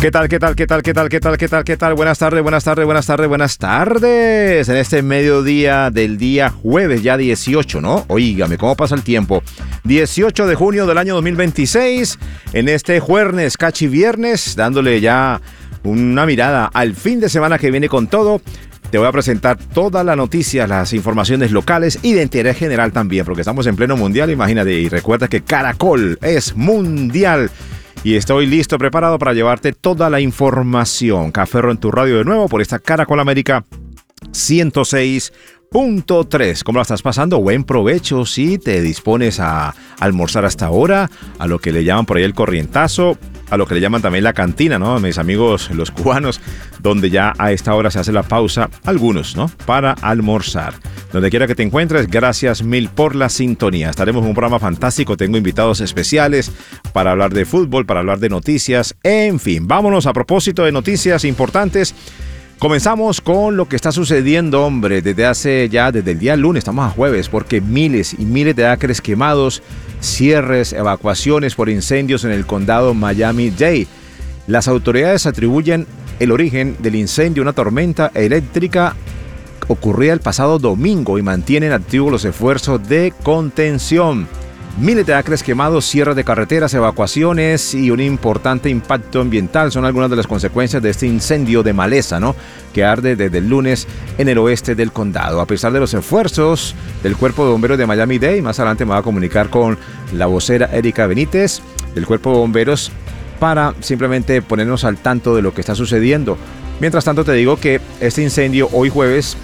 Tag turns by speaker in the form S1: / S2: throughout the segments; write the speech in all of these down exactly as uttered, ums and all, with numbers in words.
S1: ¿Qué tal, qué tal, qué tal, qué tal, qué tal, qué tal, qué tal? Buenas tardes, buenas tardes, buenas tardes, buenas tardes. En este mediodía del día jueves, ya dieciocho, ¿no? Oígame, ¿cómo pasa el tiempo? dieciocho de junio del año dos mil veintiséis. En este jueves, cachi viernes, dándole ya una mirada al fin de semana que viene con todo. Te voy a presentar todas las noticias, las informaciones locales y de interés general también, porque estamos en pleno mundial, imagínate. Y recuerda que Caracol es mundial. Y estoy listo, preparado para llevarte toda la información. Café en tu radio de nuevo por esta Caracol América ciento seis punto tres. ¿Cómo la estás pasando? Buen provecho si te dispones a almorzar hasta ahora, a lo que le llaman por ahí el corrientazo, a lo que le llaman también la cantina, ¿no? Mis amigos los cubanos, donde ya a esta hora se hace la pausa, algunos, ¿no? Para almorzar. Donde quiera que te encuentres, gracias mil por la sintonía. Estaremos en un programa fantástico, tengo invitados especiales para hablar de fútbol, para hablar de noticias, en fin. Vámonos a propósito de noticias importantes. Comenzamos con lo que está sucediendo, hombre, desde hace ya, desde el día lunes, estamos a jueves, porque miles y miles de acres quemados, cierres, evacuaciones por incendios en el condado Miami-Dade. Las autoridades atribuyen el origen del incendio a una tormenta eléctrica ocurrida el pasado domingo y mantienen activos los esfuerzos de contención. Miles de acres quemados, cierres de carreteras, evacuaciones y un importante impacto ambiental son algunas de las consecuencias de este incendio de maleza, ¿no? Que arde desde el lunes en el oeste del condado. A pesar de los esfuerzos del Cuerpo de Bomberos de Miami-Dade, más adelante me va a comunicar con la vocera Erika Benítez del Cuerpo de Bomberos para simplemente ponernos al tanto de lo que está sucediendo. Mientras tanto te digo que este incendio hoy jueves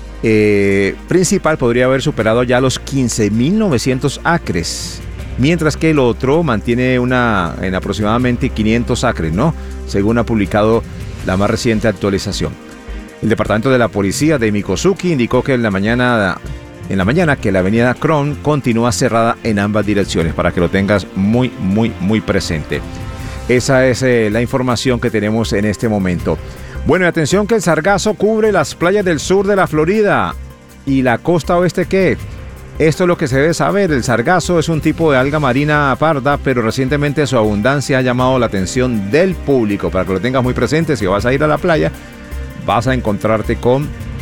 S1: Eh, principal podría haber superado ya los quince mil novecientos acres, mientras que el otro mantiene una en aproximadamente quinientos acres, ¿no? Según ha publicado la más reciente actualización. El departamento de la policía de Mikosuki indicó que en la mañana en la mañana que la avenida Cron continúa cerrada en ambas direcciones, para que lo tengas muy muy muy presente. Esa es eh, la información que tenemos en este momento. Bueno, y atención que el sargazo cubre las playas del sur de la Florida. ¿Y la costa oeste qué? Esto es lo que se debe saber. El sargazo es un tipo de alga marina parda, pero recientemente su abundancia ha llamado la atención del público. Para que lo tengas muy presente, si vas a ir a la playa, vas a encontrarte con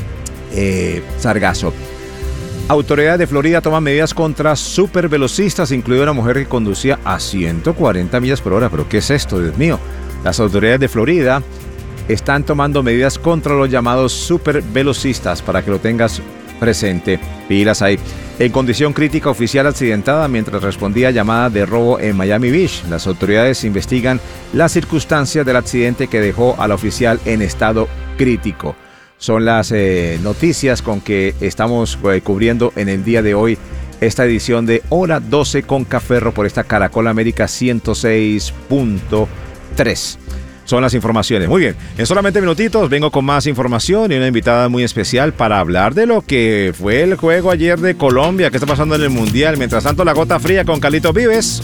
S1: eh, sargazo. Autoridades de Florida toman medidas contra supervelocistas, incluida una mujer que conducía a ciento cuarenta millas por hora. ¿Pero qué es esto, Dios mío? Las autoridades de Florida están tomando medidas contra los llamados supervelocistas, para que lo tengas presente. Pilas ahí. En condición crítica, oficial accidentada mientras respondía a llamada de robo en Miami Beach. Las autoridades investigan las circunstancias del accidente que dejó al oficial en estado crítico. Son las eh, noticias con que estamos eh, cubriendo en el día de hoy esta edición de Hora doce con Caferro por esta Caracol América ciento seis punto tres. Son las informaciones. Muy bien, en solamente minutitos vengo con más información y una invitada muy especial para hablar de lo que fue el juego ayer de Colombia, qué está pasando en el Mundial. Mientras tanto, la gota fría con Carlitos Vives.